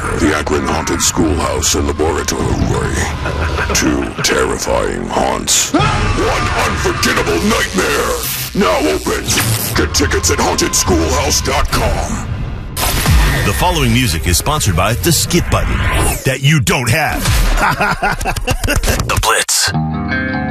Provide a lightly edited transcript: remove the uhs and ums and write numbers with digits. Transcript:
The Akron Haunted Schoolhouse and Laboratory. 2 terrifying haunts. 1 unforgettable nightmare. Now open. Get tickets at HauntedSchoolhouse.com. The following music is sponsored by the skip button that you don't have. The Blitz.